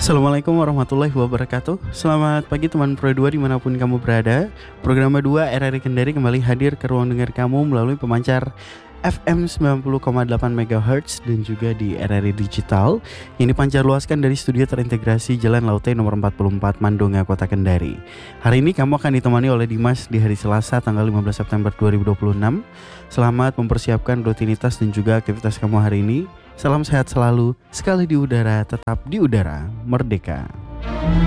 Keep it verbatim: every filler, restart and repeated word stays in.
Assalamualaikum warahmatullahi wabarakatuh. Selamat pagi teman Pro dua dimanapun kamu berada. Program dua R R I Kendari kembali hadir ke ruang dengar kamu melalui pemancar F M sembilan puluh koma delapan megahertz dan juga di R R I Digital yang dipancar luaskan dari studio terintegrasi Jalan Laute nomor empat puluh empat Mandonga, Kota Kendari. Hari ini kamu akan ditemani oleh Dimas di hari Selasa tanggal lima belas September dua ribu dua puluh enam. Selamat mempersiapkan rutinitas dan juga aktivitas kamu hari ini. Salam sehat selalu, sekali di udara, tetap di udara, merdeka.